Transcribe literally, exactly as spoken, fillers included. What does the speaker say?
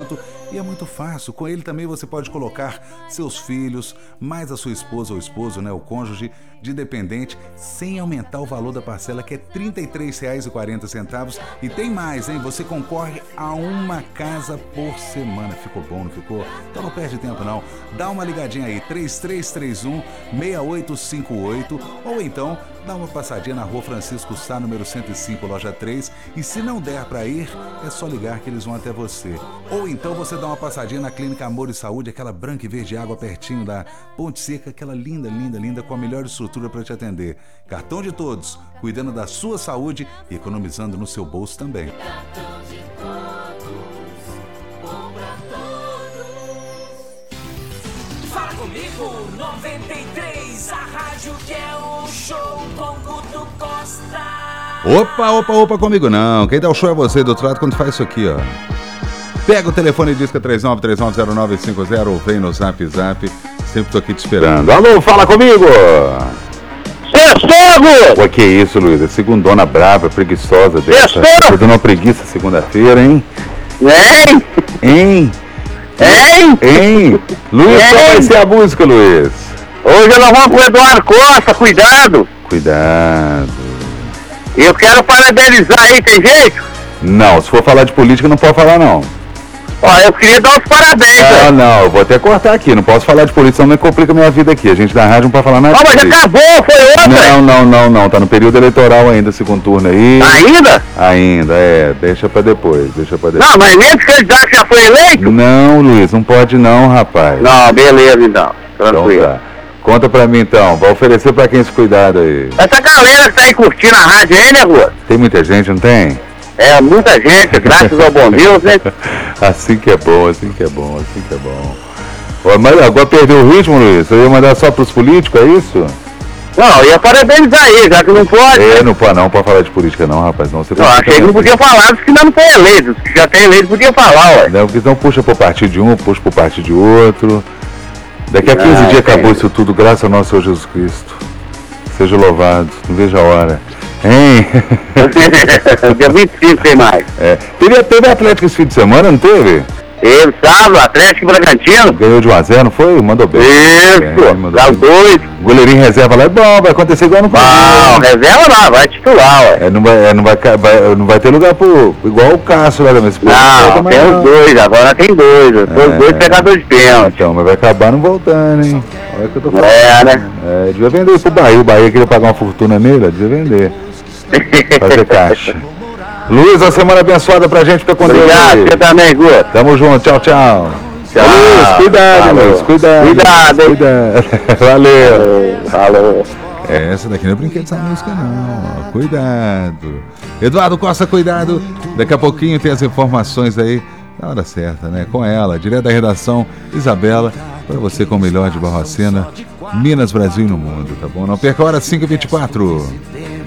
apartamento e é muito fácil. Com ele também você pode colocar seus filhos, mais a sua esposa ou esposo, né, o cônjuge, de dependente, sem aumentar o valor da parcela, que é trinta e três reais e quarenta centavos. E tem mais, hein? Você concorre a uma casa por semana. Ficou bom, não ficou? Então não perde tempo, não. Dá uma ligadinha aí, três três três um, seis oito cinco oito, ou então dá uma passadinha na rua Francisco Sá, número cento e cinco, loja três, e se não der para ir, é só ligar que eles vão até você. Ou então você dá uma passadinha na Clínica Amor e Saúde, aquela branca e verde água pertinho da Ponte Seca, aquela linda, linda, linda, com a melhor estrutura para te atender. Cartão de todos, cuidando da sua saúde e economizando no seu bolso também. Cartão de todos, bom pra todos. Fala comigo, noventa e três, a rádio que é o show com Guto Costa. Opa, opa, opa, comigo não. Quem dá o show é você, do outro lado, quando faz isso aqui, ó. Pega o telefone e disca três nove três nove zero nove cinco zero ou vem no Zap Zap. Sempre tô aqui te esperando. Alô, fala comigo! Sextou! O que é isso, Luiz? É segundona brava, preguiçosa dessa. Tá dando uma preguiça segunda-feira, hein? Hein? Hein? Hein? Hein? Luiz, Hein? qual vai ser a música, Luiz? Hoje nós vamos com o Eduardo Costa, cuidado! Cuidado. Eu quero parabenizar aí, tem jeito? Não, se for falar de política, não pode falar, não. Ó, eu queria dar os parabéns, Ah, velho. não, eu vou até cortar aqui, não posso falar de política, senão me complica a minha vida aqui. A gente da rádio não pode falar nada Ó, de mas já política. acabou, foi ontem! Não, não, não, não, tá no período eleitoral ainda, segundo turno aí. Ainda? Ainda, é, deixa pra depois, deixa pra depois. Não, mas nem esse candidato já foi eleito? Não, Luiz, não pode não, rapaz. Não, beleza então, tranquilo. Então tá. Conta pra mim então, vai oferecer pra quem esse cuidado aí? Essa galera que tá aí curtindo a rádio aí, né, Rua? Tem muita gente, não tem? É, muita gente, graças ao bom Deus, né? Assim que é bom, assim que é bom, assim que é bom. Ó, mas agora perdeu o ritmo, Luiz? Eu ia mandar só pros políticos, é isso? Não, eu ia parabenizar aí, já que não pode. É, não pode não, pode falar de política não, rapaz. Não, você Não, achei que não podia falar, dos que ainda não foi eleito. Os que já tem eleito podia falar, ué. Não, porque não puxa pro partido de um, puxa pro partido de outro. Daqui a quinze Ah, dias acabou é. isso tudo, graças ao nosso Senhor Jesus Cristo. Seja louvado, não vejo a hora. Hein? Dia vinte e cinco tem mais. É. Teve, teve Atlético esse fim de semana, não teve? Ele sábado, Atlético Bragantino. Ganhou de um a zero, não foi? Mandou bem. Isso, É, mandou dá bem. dois. O goleirinho reserva lá é bom, vai acontecer igual no Não, Cruzeiro. reserva lá, vai titular, ué. É, não, vai, é, não, vai, ca- vai, não vai ter lugar pro. Igual o Cássio lá, mas Não, tem os dois, agora tem dois. Os É. dois pegadores de pênalti. Então, mas vai acabar não voltando, hein? Olha o que eu tô falando. É, né? É, devia vender pro Bahia. O Bahia queria pagar uma fortuna nele, ó, devia vender. Fazer caixa. Luiz, uma semana abençoada pra gente, fica com Deus. Obrigado, aí. você também, Guto. Tamo junto, tchau, tchau. Tchau. Luiz, cuidado, Falou. Luiz, cuidado. Cuidado, hein? Cuidado. Valeu. Falou. É, essa daqui não é brinquedo dessa música, não. Ó, cuidado. Eduardo Costa, cuidado. Daqui a pouquinho tem as informações aí, na hora certa, né? Com ela, direto da redação, Isabela, para você com o melhor de Barbacena, Minas, Brasil e no mundo, tá bom? Não perca a hora, cinco e vinte e quatro.